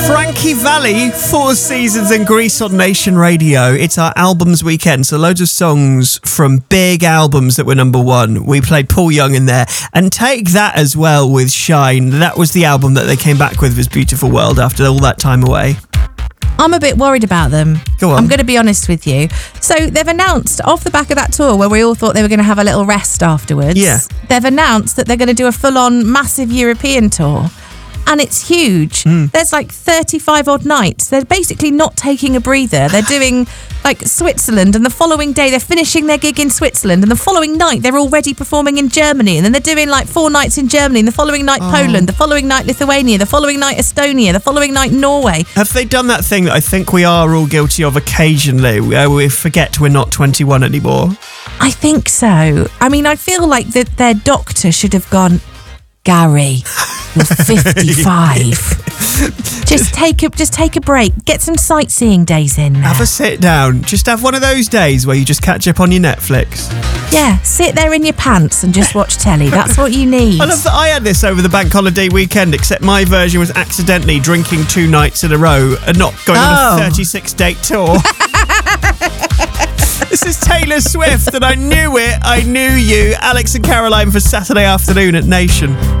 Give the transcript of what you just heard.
Frankie Valli, 4 Seasons and Grease on Nation Radio. It's our albums weekend, so loads of songs from big albums that were number one. We played Paul Young in there, and Take That as well with Shine. That was the album that they came back with, This Beautiful World, after all that time away. I'm a bit worried about them. Go on. I'm going to be honest with you. So they've announced off the back of that tour where we all thought they were going to have a little rest afterwards. Yeah. They've announced that they're going to do a full-on massive European tour. And it's huge. There's like 35 odd nights. They're basically not taking a breather. They're doing like Switzerland, and the following day they're finishing their gig in Switzerland, and the following night they're already performing in Germany, and then they're doing like 4 nights in Germany, and the following night Poland, the following night Lithuania, the following night Estonia, the following night Norway. Have they done that thing that I think we are all guilty of occasionally, where we forget we're not 21 anymore? I think so. I mean, I feel like that their doctor should have gone, Gary, you're 55. Just take a break. Get some sightseeing days in there. Have a sit down. Just have one of those days where you just catch up on your Netflix. Yeah, sit there in your pants and just watch telly. That's what you need. I love that I had this over the bank holiday weekend, except my version was accidentally drinking 2 nights in a row and not going on a 36-date tour. This is Taylor Swift, and I knew it, I knew you. Alex and Caroline for Saturday afternoon at Nation.